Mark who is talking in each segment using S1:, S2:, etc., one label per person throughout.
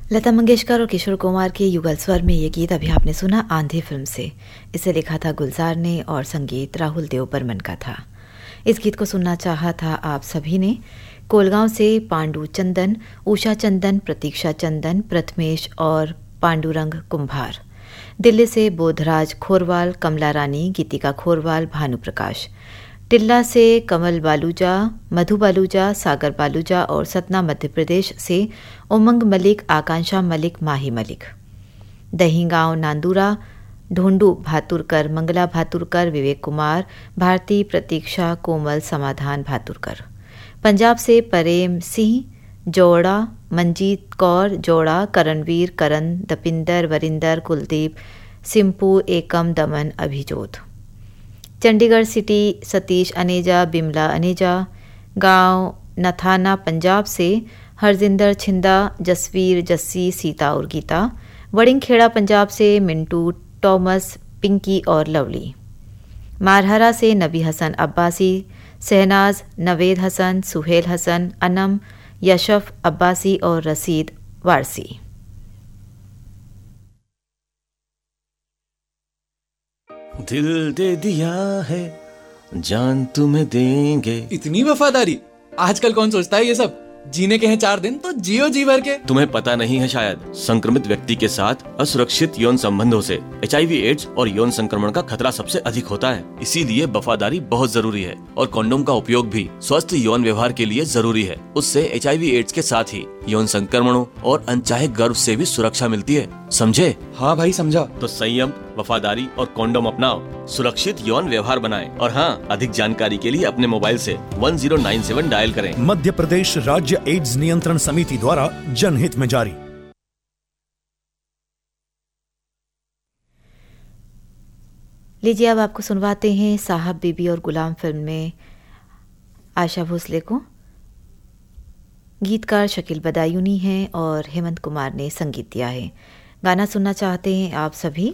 S1: लता मंगेशकर और किशोर कुमार के युगल स्वर में ये गीत अभी आपने सुना आंधी फिल्म से। इसे लिखा था गुलजार ने और संगीत राहुल देव बर्मन का था। इस गीत को सुनना चाहा था आप सभी ने। कोलगांव से पांडु चंदन, उषा चंदन, प्रतीक्षा चंदन, प्रथमेश और पांडुरंग कुंभार। दिल्ली से बोधराज खोरवाल, कमला रानी, गीतिका खोरवाल, भानु प्रकाश। टिल्ला से कमल बालूजा, मधु बालूजा, सागर बालूजा और सतना मध्य प्रदेश से उमंग मलिक, आकांक्षा मलिक, माही मलिक। दहीगांव नांदूरा, ढोंडू भातुरकर, मंगला भातुरकर, विवेक कुमार, भारती, प्रतीक्षा, कोमल, समाधान भातुरकर। पंजाब से प्रेम सिंह, जोड़ा, मंजीत कौर, जोड़ा, करणवीर, करण, दपिंदर, वरिंदर, कुलदीप, सिंपू, एकम, दमन, अभिजोत। चंडीगढ़ सिटी सतीश अनेजा, बिमला अनेजा। गांव नथाना पंजाब से हरजिंदर छिंदा, जसवीर, जस्सी, सीता और गीता। वड़िंगखेड़ा पंजाब से मिंटू, टॉमस, पिंकी और लवली। मारहरा से नबी हसन अब्बासी, शहनाज, नवेद हसन, सुहेल हसन, अनम, यशफ अब्बासी और रसीद वारसी।
S2: दिल दे दिया है, जान तुम्हें देंगे।
S3: इतनी वफादारी, आजकल कौन सोचता है ये सब। जीने के हैं 4 दिन तो जियो जी भर के।
S2: तुम्हें पता नहीं है शायद, संक्रमित व्यक्ति के साथ असुरक्षित यौन संबंधों से HIV एड्स और यौन संक्रमण का खतरा सबसे अधिक होता है। इसीलिए वफादारी बहुत जरूरी है और कंडोम का उपयोग भी स्वस्थ यौन व्यवहार के लिए जरूरी है। उससे HIV एड्स के साथ ही यौन संक्रमणों और अनचाहे गर्भ से भी सुरक्षा मिलती है। समझे?
S3: हाँ भाई समझा।
S2: तो संयम, वफादारी और कंडोम अपनाओ, सुरक्षित यौन व्यवहार बनाएं। और हाँ, अधिक जानकारी के लिए अपने मोबाइल से 1097 डायल करें।
S4: मध्य प्रदेश राज्य एड्स नियंत्रण समिति द्वारा जनहित में जारी।
S1: लीजिए अब आपको सुनवाते हैं साहब बीबी और गुलाम फिल्म में आशा भोसले को। गीतकार शकील बदायूनी हैं और हेमंत कुमार ने संगीत दिया है। गाना सुनना चाहते हैं आप सभी।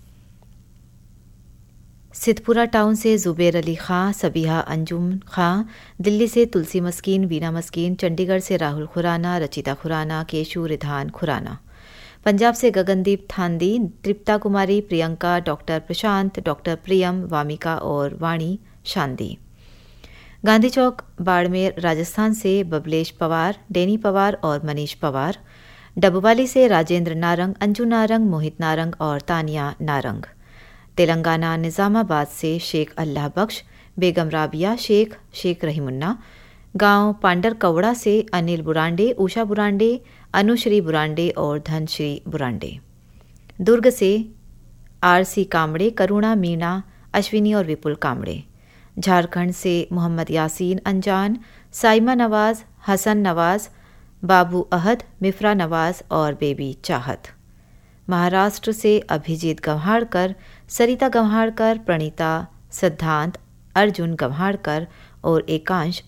S1: सिद्धपुरा टाउन से जुबेर अली खां, सबीहा अंजुम खां, दिल्ली से तुलसी मस्कीन, वीना मस्कीन, चंडीगढ़ से राहुल खुराना, रचिता खुराना, केशु रिधान खुराना। पंजाब से गगनदीप थांदी, तृप्ता कुमारी, प्रियंका, डॉक्टर प्रशांत, डॉक्टर प्रियम, वामिका और वाणी शांदी। गांधी चौक बाड़मेर राजस्थान से बबलेश पवार, डेनी पवार और मनीष पवार। डबवाली से राजेंद्र नारंग, अंजू नारंग, मोहित नारंग और तानिया नारंग। तेलंगाना निजामाबाद से शेख अल्लाह बख्श, बेगम राबिया शेख, शेख रहीमुन्ना। गांव पांडर कवड़ा से अनिल बुरांडे, उषा बुरांडे, अनुश्री बुरांडे और धनश्री बुरांडे। दुर्ग से RC कामड़े, करुणा, मीना, अश्विनी और विपुल कामड़े। झारखंड से मोहम्मद यासीन अंजान, साइमा नवाज, हसन नवाज, बाबू अहद, मिफ्रा नवाज और बेबी चाहत। महाराष्ट्र से अभिजीत गंवाड़कर, सरिता गंवाड़कर, प्रणीता, सिद्धांत, अर्जुन गंवाड़कर और एकांश